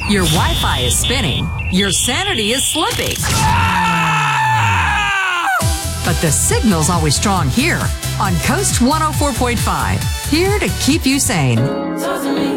Your Wi-Fi is spinning. Your sanity is slipping. But the signal's always strong here on Coast 104.5. Here to keep you sane.